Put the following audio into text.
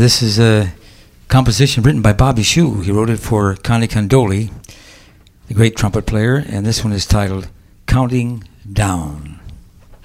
This is a composition written by Bobby Shew. He wrote it for Connie Condoli, the great trumpet player, and this one is titled Counting Down.